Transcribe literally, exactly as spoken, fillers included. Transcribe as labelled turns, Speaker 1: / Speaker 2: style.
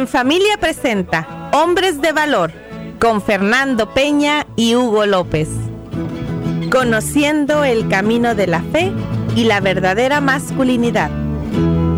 Speaker 1: En Familia presenta Hombres de Valor con Fernando Peña y Hugo López. Conociendo el camino de la fe y la verdadera masculinidad.